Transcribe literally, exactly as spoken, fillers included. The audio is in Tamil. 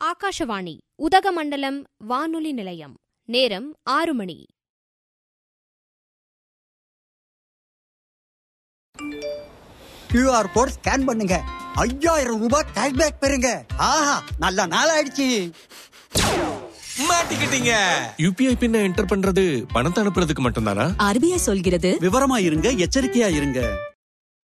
ஆகாஷவாணி உதகமண்டலம் வானொலி நிலையம். நேரம் ஆறு மணி. கியூஆர் கோட் ஸ்கேன் பண்ணுங்க, ஐயாயிரம் ரூபாய் கேஷ்பேக் பெறுங்க. ஆஹா, நல்ல நாள் ஆயிடுச்சு. மாட்டிக்கிட்டீங்க. யூபிஐ பின்ன என்டர் பண்றது பணத்தை அனுப்புறதுக்கு மட்டும்தானா? ஆர்பிஐ சொல்கிறது விவரமா இருங்க, எச்சரிக்கையா இருங்க.